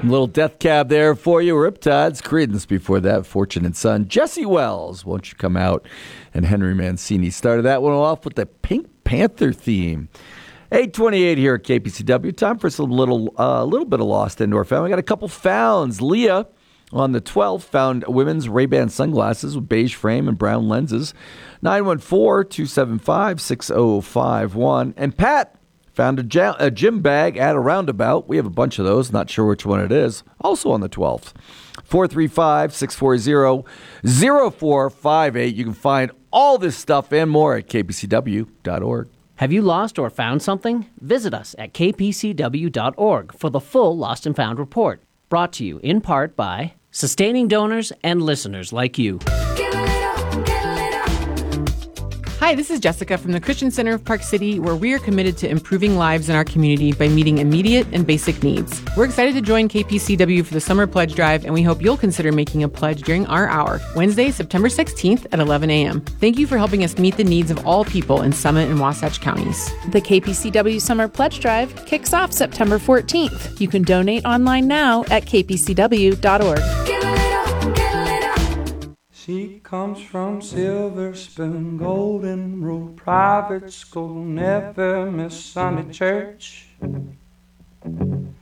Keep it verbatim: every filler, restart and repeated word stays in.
Little Death Cab there for you. Riptides, Creedence before that, Fortune and Son. Jesse Wells, Won't You Come Out? And Henry Mancini started that one off with the Pink Panther theme. eight twenty-eight here at K P C W. Time for some little uh, little bit of Lost Indoor Found. We got a couple founds. Leah on the twelfth found women's Ray-Ban sunglasses with beige frame and brown lenses. nine one four, two seven five, six zero five one. And Pat found a, ja- a gym bag at a roundabout. We have a bunch of those. Not sure which one it is. Also on the twelfth. four three five, six four zero, zero four five eight. You can find all this stuff and more at k p c w dot org. Have you lost or found something? Visit us at k p c w dot org for the full Lost and Found report. Brought to you in part by sustaining donors and listeners like you. Hi, this is Jessica from the Christian Center of Park City, where we are committed to improving lives in our community by meeting immediate and basic needs. We're excited to join K P C W for the Summer Pledge Drive, and we hope you'll consider making a pledge during our hour, Wednesday, September sixteenth at eleven a.m. Thank you for helping us meet the needs of all people in Summit and Wasatch counties. The K P C W Summer Pledge Drive kicks off September fourteenth. You can donate online now at k p c w dot org. She comes from Silver Spoon, Golden Rule, private school, never miss Sunday church.